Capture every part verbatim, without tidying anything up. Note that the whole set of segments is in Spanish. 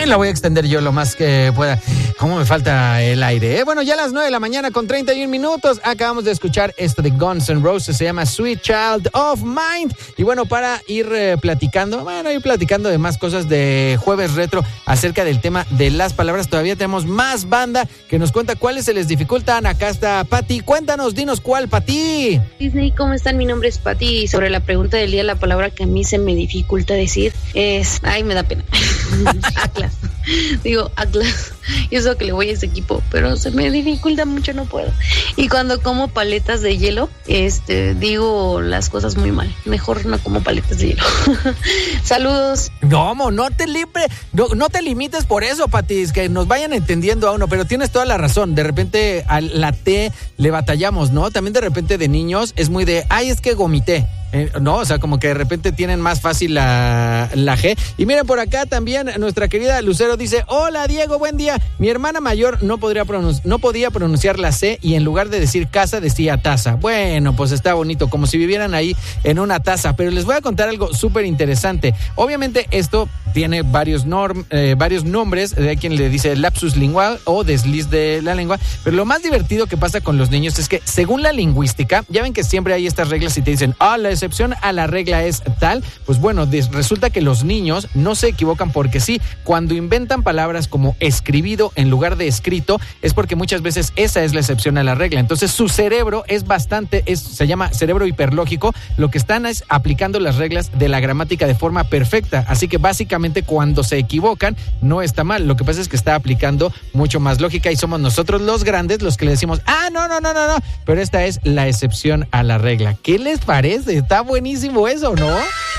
la voy a extender yo lo más que pueda. ¿Cómo me falta el aire? ¿eh? Bueno, ya a las nueve de la mañana con treinta y un minutos acabamos de escuchar esto de Guns N' Roses, se llama Sweet Child of Mine. Y bueno, para ir eh, platicando, bueno, ir platicando de más cosas de Jueves Retro acerca del tema de las palabras, todavía tenemos más banda que nos cuenta cuáles se les dificultan. Acá está Pati, cuéntanos, dinos cuál, Pati. Disney, ¿cómo están? Mi nombre es Pati y sobre la pregunta del día, la palabra que a mí se me dificulta decir es, ay, me da pena, Atlas. Digo, Atlas. Y eso que le voy a ese equipo, pero se me dificulta mucho, no puedo. Y cuando como paletas de hielo, este, digo las cosas muy mal. Mejor no como paletas de hielo. Saludos. No, mo, no te libre, no, no te limites por eso, Patis, que nos vayan entendiendo a uno, pero tienes toda la razón. De repente a la T le batallamos, ¿no? También de repente de niños es muy de, ay, es que gomité. Eh, no, o sea, como que de repente tienen más fácil la, la G. Y miren, por acá también nuestra querida Lucero dice, hola Diego, buen día. Mi hermana mayor no, podría pronun- no podía pronunciar la C y en lugar de decir casa decía taza. Bueno, pues está bonito, como si vivieran ahí en una taza. Pero les voy a contar algo súper interesante. Obviamente esto tiene varios, norm, eh, varios nombres, de quien le dice lapsus lingual o desliz de la lengua. Pero lo más divertido que pasa con los niños es que según la lingüística, ya ven que siempre hay estas reglas y te dicen, ah, la excepción a la regla es tal, pues bueno, des- resulta que los niños no se equivocan porque sí, cuando inventan palabras como escribido en lugar de escrito, es porque muchas veces esa es la excepción a la regla. Entonces su cerebro es bastante, es, se llama cerebro hiperlógico, lo que están es aplicando las reglas de la gramática de forma perfecta, así que básicamente cuando se equivocan no está mal, lo que pasa es que está aplicando mucho más lógica y somos nosotros los grandes los que le decimos, ah, no, no, no, no, no, pero esta es la excepción a la regla. ¿Qué les parece? Está buenísimo eso, ¿no?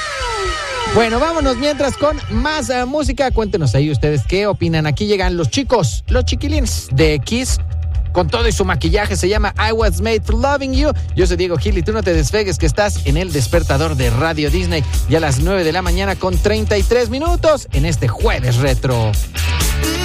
Bueno, vámonos mientras con más uh, música. Cuéntenos ahí ustedes qué opinan. Aquí llegan los chicos, los chiquilines de Kiss, con todo y su maquillaje. Se llama I Was Made for Loving You. Yo soy Diego Gil y tú no te despegues, que estás en el despertador de Radio Disney. Ya a las nueve de la mañana con treinta y tres minutos en este Jueves Retro.